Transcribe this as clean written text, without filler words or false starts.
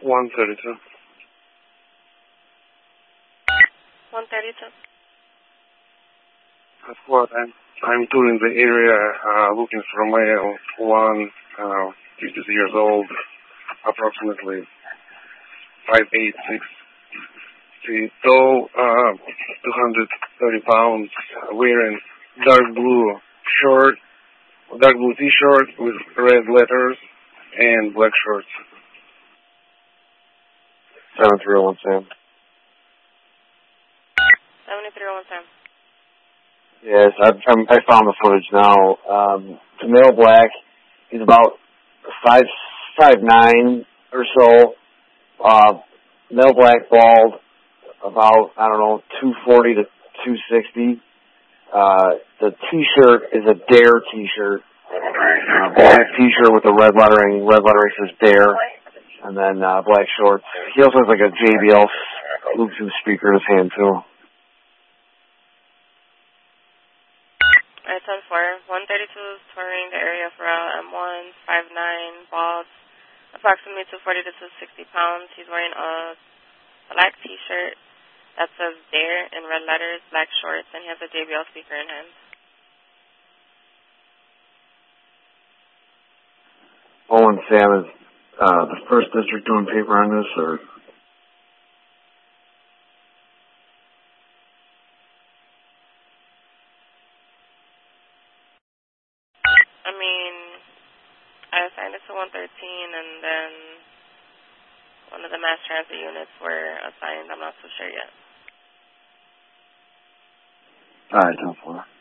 132. 132. That's what I'm touring the area, looking for a male, 50 years old, approximately 5'8", 6 feet tall, 230 pounds, wearing dark blue t-shirt with red letters and black shorts. 7301 Sam. 7301 Sam. Yes, I found the footage now. It's a male black. He's about 5'9" or so. Male black, bald, about 240 to 260. The T-shirt is a Dare T-shirt. Black T-shirt with the red lettering. Red lettering says Dare, and then black shorts. He also has like a JBL Bluetooth speaker in his hand too. Alright, 10-4. 132 is touring the area for M1, 5'9", bald, approximately 240 to 260 pounds. He's wearing a black T-shirt that says Dare in red letters, black shorts, and he has a JBL speaker in hand. Owen Sam, is the first district doing paper on this, or? I mean, I assigned it to 113, and then one of the mass transit units were assigned. I'm not so sure yet. All right, 10-4.